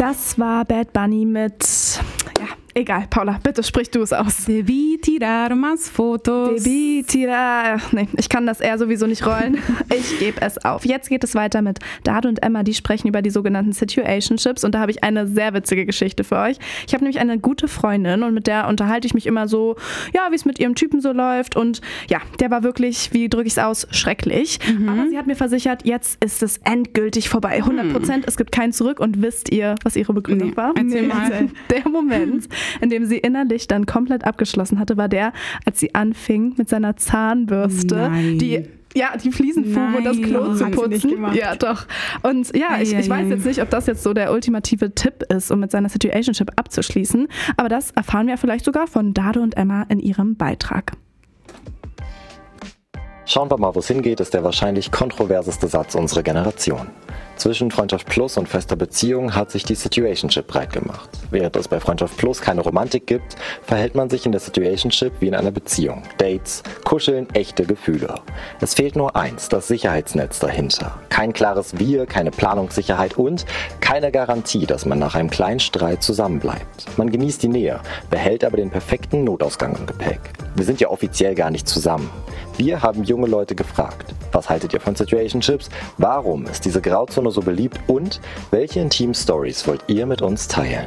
Das war Bad Bunny mit... Ja, egal, Paula, bitte sprich du es aus. Debí tirar más fotos. Debí tirar... Nee, ich kann das eher sowieso nicht rollen. Ich gebe es auf. Jetzt geht es weiter mit Dado und Emma, die sprechen über die sogenannten Situationships und da habe ich eine sehr witzige Geschichte für euch. Ich habe nämlich eine gute Freundin und mit der unterhalte ich mich immer so, ja, wie es mit ihrem Typen so läuft und ja, der war wirklich, wie drücke ich es aus, schrecklich. Aber sie hat mir versichert, jetzt ist es endgültig vorbei. 100%, es gibt kein Zurück und wisst ihr, was ihre Begründung war? Erzähl mal. Der Moment, in dem sie innerlich dann komplett abgeschlossen hatte, war der, als sie anfing mit seiner Zahnbürste, die Fliesenfuge und das Klo zu putzen. Ja, doch. Und ja, ich weiß jetzt nicht, ob das jetzt so der ultimative Tipp ist, um mit seiner Situationship abzuschließen, aber das erfahren wir vielleicht sogar von Dado und Emma in ihrem Beitrag. Schauen wir mal, wo es hingeht, ist der wahrscheinlich kontroverseste Satz unserer Generation. Zwischen Freundschaft Plus und fester Beziehung hat sich die Situationship breit gemacht. Während es bei Freundschaft Plus keine Romantik gibt, verhält man sich in der Situationship wie in einer Beziehung. Dates, Kuscheln, echte Gefühle. Es fehlt nur eins, das Sicherheitsnetz dahinter. Kein klares Wir, keine Planungssicherheit und keine Garantie, dass man nach einem kleinen Streit zusammenbleibt. Man genießt die Nähe, behält aber den perfekten Notausgang im Gepäck. Wir sind ja offiziell gar nicht zusammen. Wir haben junge Leute gefragt, was haltet ihr von Situationships? Warum ist diese Grauzone so beliebt? Und welche intimen Stories wollt ihr mit uns teilen?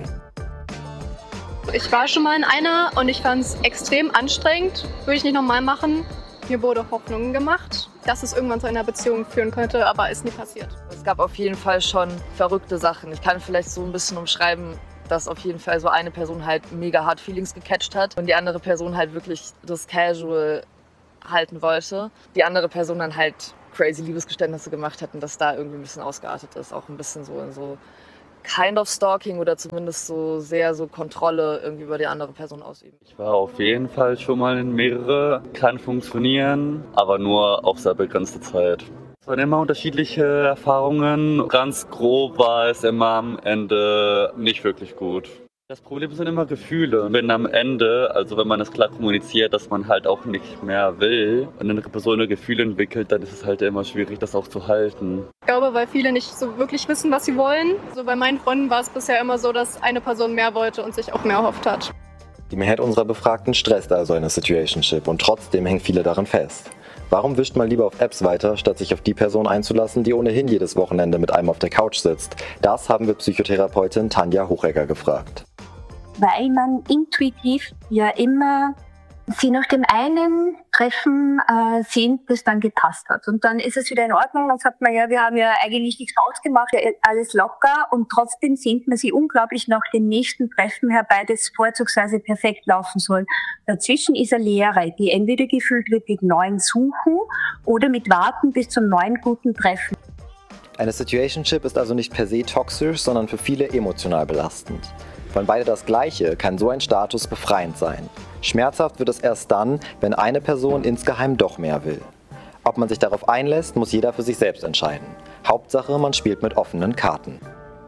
Ich war schon mal in einer und ich fand es extrem anstrengend. Würde ich nicht nochmal machen. Mir wurde Hoffnungen gemacht, dass es irgendwann zu einer Beziehung führen könnte, aber ist nie passiert. Es gab auf jeden Fall schon verrückte Sachen. Ich kann vielleicht so ein bisschen umschreiben, dass auf jeden Fall so eine Person halt mega hart Feelings gecatcht hat und die andere Person halt wirklich das Casual halten wollte. Die andere Person dann halt crazy Liebesgeständnisse gemacht hat und das da irgendwie ein bisschen ausgeartet ist. Auch ein bisschen so in so kind of Stalking oder zumindest so sehr so Kontrolle irgendwie über die andere Person ausüben. Ich war auf jeden Fall schon mal in mehrere, kann funktionieren, aber nur auf sehr begrenzte Zeit. Es waren immer unterschiedliche Erfahrungen. Ganz grob war es immer am Ende nicht wirklich gut. Das Problem sind immer Gefühle. Wenn am Ende, also wenn man es klar kommuniziert, dass man halt auch nicht mehr will und eine Person ein Gefühl entwickelt, dann ist es halt immer schwierig, das auch zu halten. Ich glaube, weil viele nicht so wirklich wissen, was sie wollen. So bei meinen Freunden war es bisher immer so, dass eine Person mehr wollte und sich auch mehr erhofft hat. Die Mehrheit unserer Befragten stresst also eine Situationship und trotzdem hängen viele daran fest. Warum wischt man lieber auf Apps weiter, statt sich auf die Person einzulassen, die ohnehin jedes Wochenende mit einem auf der Couch sitzt? Das haben wir Psychotherapeutin Tanja Hochegger gefragt. Weil man intuitiv ja immer sie nach dem einen Treffen sehnt, das dann gepasst hat. Und dann ist es wieder in Ordnung. Dann sagt man ja, wir haben ja eigentlich nichts ausgemacht, ja, alles locker. Und trotzdem sehnt man sie unglaublich nach dem nächsten Treffen herbei, das vorzugsweise perfekt laufen soll. Dazwischen ist eine Leere, die entweder gefüllt wird mit neuen Suchen oder mit Warten bis zum neuen guten Treffen. Eine Situationship ist also nicht per se toxisch, sondern für viele emotional belastend. Wollen beide das Gleiche, kann so ein Status befreiend sein. Schmerzhaft wird es erst dann, wenn eine Person insgeheim doch mehr will. Ob man sich darauf einlässt, muss jeder für sich selbst entscheiden. Hauptsache, man spielt mit offenen Karten.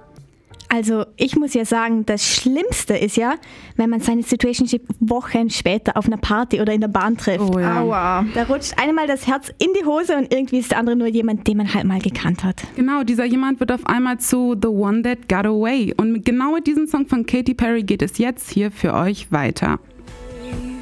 Also ich muss ja sagen, das Schlimmste ist ja, wenn man seine Situationship Wochen später auf einer Party oder in der Bahn trifft. Oh ja. Aua. Da rutscht einmal das Herz in die Hose und irgendwie ist der andere nur jemand, den man halt mal gekannt hat. Genau, dieser jemand wird auf einmal zu The One That Got Away. Und genau mit diesem Song von Katy Perry geht es jetzt hier für euch weiter.